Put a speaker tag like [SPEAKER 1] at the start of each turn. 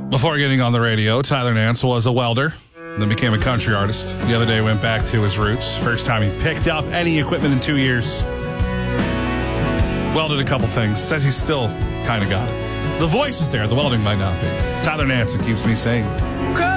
[SPEAKER 1] Before getting on the radio, Tyler Nance was a welder, then became a country artist. The other day went back to his roots. First time he picked up any equipment in 2 years. Welded a couple things. Says he's still kind of got it. The voice is there. The welding might not be. Tyler Nance, it keeps me sane.